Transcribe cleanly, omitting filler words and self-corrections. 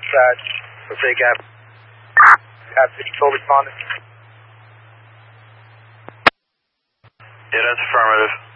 side. We'll take have control responding. Yeah, that's affirmative.